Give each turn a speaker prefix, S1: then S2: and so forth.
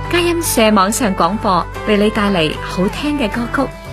S1: 佳音社網上廣播為你帶嚟好聽嘅歌曲。